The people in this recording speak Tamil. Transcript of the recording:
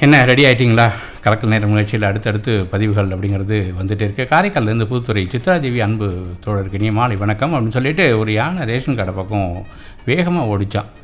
என்ன ரெடி ஆகிட்டிங்களா? கலக்கல் நேரம் முயற்சியில் அடுத்தடுத்து பதிவுகள் அப்படிங்கிறது வந்துகிட்டே இருக்குது. காரைக்கால்லேருந்து புதுத்துறை சித்ராதேவி அன்பு தோழருக்கு இனிய மாலை வணக்கம் அப்படின்னு சொல்லிட்டு ஒரு யானை ரேஷன் கடை பக்கம் வேகமாக ஓடிச்சான்.